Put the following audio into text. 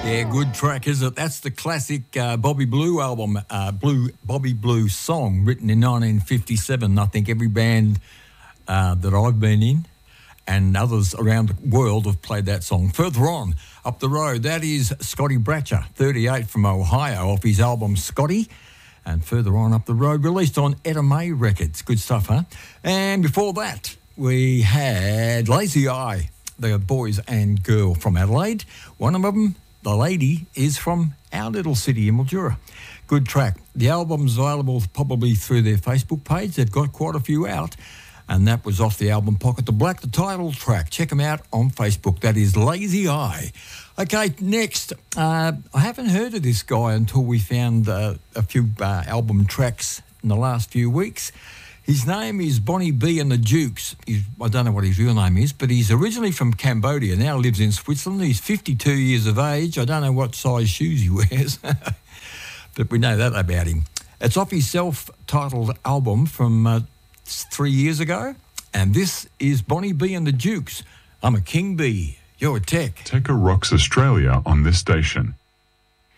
Yeah, good track, is it? That's the classic Bobby Blue album, Bobby Blue song, written in 1957. I think every band that I've been in and others around the world have played that song. Further on, up the road, that is Scotty Bratcher, 38 from Ohio, off his album Scotty. And further on up the road, released on Etta May Records. Good stuff, huh? And before that, we had Lazy Eye, the boys and girl from Adelaide. One of them, the lady, is from our little city in Mildura. Good track. The album's available probably through their Facebook page. They've got quite a few out. And that was off the album Pocket the Black, the title track. Check them out on Facebook. That is Lazy Eye. Okay, next. I haven't heard of this guy until we found a few album tracks in the last few weeks. His name is Bonnie B and the Dukes. I don't know what his real name is, but he's originally from Cambodia, now lives in Switzerland. He's 52 years of age. I don't know what size shoes he wears, but we know that about him. It's off his self-titled album from 3 years ago, and this is Bonnie B and the Dukes. I'm a King Bee. You're a Tech. Tekka rocks Australia on this station.